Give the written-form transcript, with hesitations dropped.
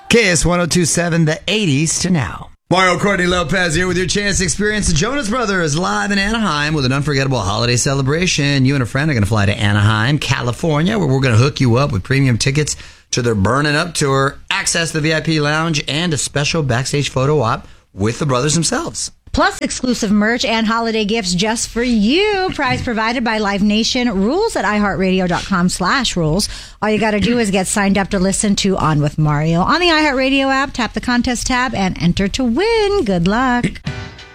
KS 1027, the 80s to now. Mario Courtney Lopez here with your chance to experience the Jonas Brothers live in Anaheim with an unforgettable holiday celebration. You and a friend are going to fly to Anaheim, California, where we're going to hook you up with premium tickets to their Burnin' Up tour, access to the VIP lounge, and a special backstage photo op with the brothers themselves. Plus exclusive merch and holiday gifts just for you. Prize provided by Live Nation. Rules at iHeartRadio.com/rules. All you got to do is get signed up to listen to On with Mario on the iHeartRadio app. Tap the contest tab and enter to win. Good luck.